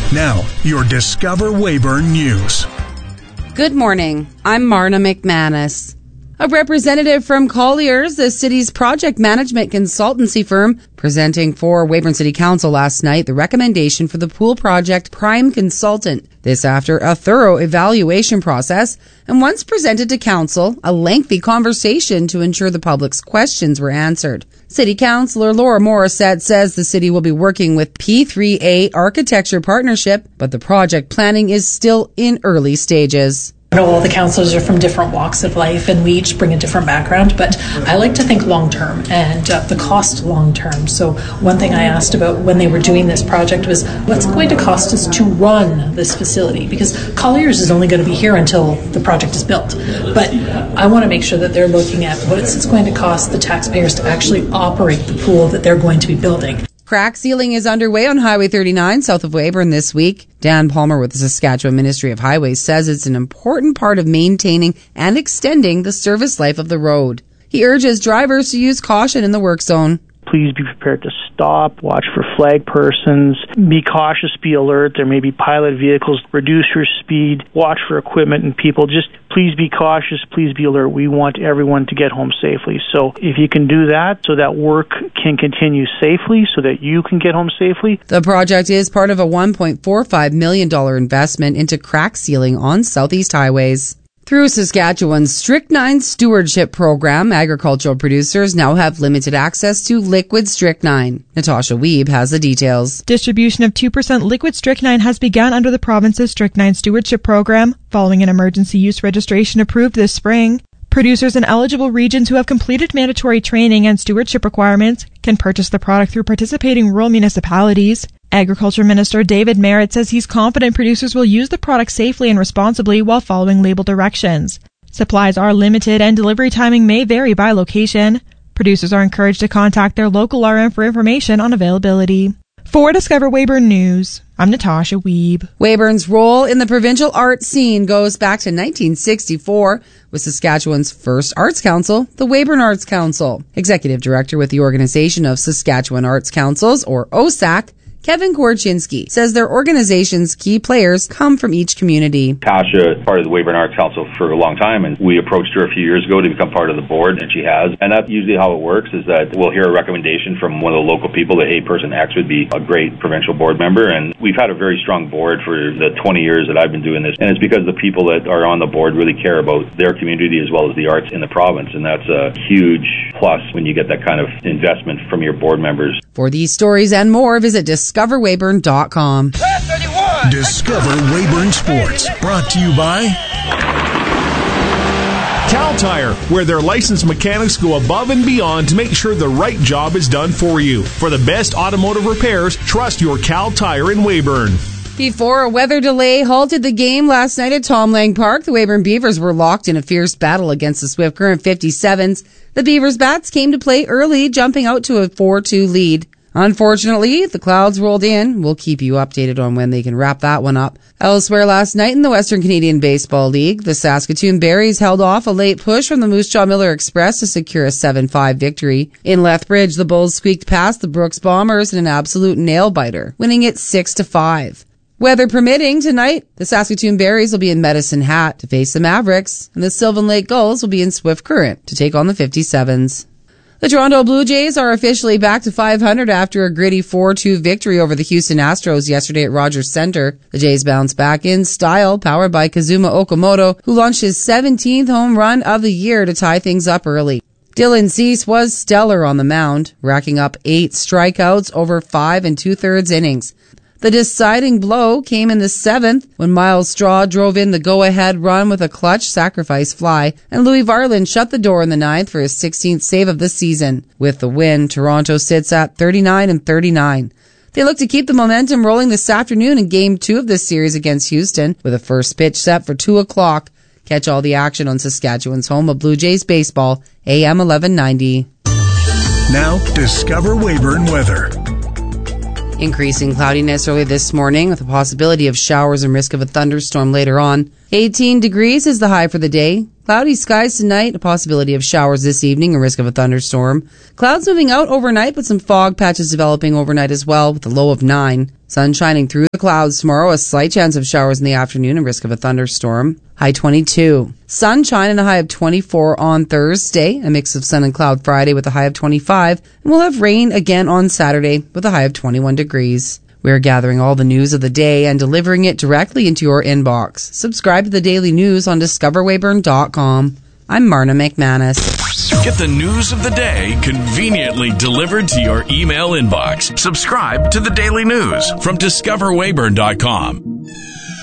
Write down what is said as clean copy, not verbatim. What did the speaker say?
Now, your Discover Weyburn News. Good morning. I'm Marna McManus. A representative from Colliers, the city's project management consultancy firm, presenting for Weyburn City Council last night the recommendation for the pool project prime consultant. This after a thorough evaluation process and once presented to council, a lengthy conversation to ensure the public's questions were answered. City Councillor Laura Morissette says the city will be working with P3A Architecture Partnership, but the project planning is still in early stages. I know all the councillors are from different walks of life and we each bring a different background, but I like to think long term and the cost long term. So one thing I asked about when they were doing this project was what's it going to cost us to run this facility, because Colliers is only going to be here until the project is built. But I want to make sure that they're looking at what it's going to cost the taxpayers to actually operate the pool that they're going to be building. Crack sealing is underway on Highway 39 south of Weyburn this week. Dan Palmer with the Saskatchewan Ministry of Highways says it's an important part of maintaining and extending the service life of the road. He urges drivers to use caution in the work zone. Please be prepared to stop, watch for flag persons, be cautious, be alert. There may be pilot vehicles. Reduce your speed, watch for equipment and people. Just please be cautious, please be alert. We want everyone to get home safely. So if you can do that so that work can continue safely, so that you can get home safely. The project is part of a $1.45 million investment into crack sealing on Southeast highways. Through Saskatchewan's Strychnine Stewardship Program, agricultural producers now have limited access to liquid strychnine. Natasha Wiebe has the details. Distribution of 2% liquid strychnine has begun under the province's Strychnine Stewardship Program, following an emergency use registration approved this spring. Producers in eligible regions who have completed mandatory training and stewardship requirements can purchase the product through participating rural municipalities. Agriculture Minister David Merritt says he's confident producers will use the product safely and responsibly while following label directions. Supplies are limited and delivery timing may vary by location. Producers are encouraged to contact their local RM for information on availability. For Discover Weyburn News, I'm Natasha Wiebe. Weyburn's role in the provincial art scene goes back to 1964 with Saskatchewan's first arts council, the Weyburn Arts Council. Executive Director with the Organization of Saskatchewan Arts Councils, or OSAC, Kevin Korchinski, says their organization's key players come from each community. Tasha, part of the Weyburn Arts Council for a long time, and we approached her a few years ago to become part of the board, and she has. And that's usually how it works, is that we'll hear a recommendation from one of the local people that, hey, person X would be a great provincial board member. And we've had a very strong board for the 20 years that I've been doing this. And it's because the people that are on the board really care about their community as well as the arts in the province. And that's a huge plus when you get that kind of investment from your board members. For these stories and more, visit discoverweyburn.com. Discover Weyburn Sports, brought to you by Cal Tire, where their licensed mechanics go above and beyond to make sure the right job is done for you. For the best automotive repairs, trust your Cal Tire in Weyburn. Before a weather delay halted the game last night at Tom Lang Park, the Weyburn Beavers were locked in a fierce battle against the Swift Current 57s. The Beavers bats came to play early, jumping out to a 4-2 lead. Unfortunately, the clouds rolled in. We'll keep you updated on when they can wrap that one up. Elsewhere last night in the Western Canadian Baseball League, the Saskatoon Berries held off a late push from the Moose Jaw Miller Express to secure a 7-5 victory. In Lethbridge, the Bulls squeaked past the Brooks Bombers in an absolute nail-biter, winning it 6-5. Weather permitting, tonight, the Saskatoon Berries will be in Medicine Hat to face the Mavericks, and the Sylvan Lake Gulls will be in Swift Current to take on the 57s. The Toronto Blue Jays are officially back to 500 after a gritty 4-2 victory over the Houston Astros yesterday at Rogers Centre. The Jays bounced back in style, powered by Kazuma Okamoto, who launched his 17th home run of the year to tie things up early. Dylan Cease was stellar on the mound, racking up 8 strikeouts over 5 2/3 innings. The deciding blow came in the 7th when Miles Straw drove in the go-ahead run with a clutch sacrifice fly, and Louis Varland shut the door in the 9th for his 16th save of the season. With the win, Toronto sits at 39-39. They look to keep the momentum rolling this afternoon in Game 2 of this series against Houston, with a first pitch set for 2 o'clock. Catch all the action on Saskatchewan's home of Blue Jays baseball, AM 1190. Now, Discover Weyburn weather. Increasing cloudiness early this morning with a possibility of showers and risk of a thunderstorm later on. 18 degrees is the high for the day. Cloudy skies tonight, a possibility of showers this evening, a risk of a thunderstorm. Clouds moving out overnight, but some fog patches developing overnight as well, with a low of 9. Sun shining through the clouds tomorrow, a slight chance of showers in the afternoon, a risk of a thunderstorm. High 22. Sunshine and a high of 24 on Thursday, a mix of sun and cloud Friday with a high of 25. And we'll have rain again on Saturday with a high of 21 degrees. We're gathering all the news of the day and delivering it directly into your inbox. Subscribe to the Daily News on discoverweyburn.com. I'm Marna McManus. Get the news of the day conveniently delivered to your email inbox. Subscribe to the Daily News from discoverweyburn.com.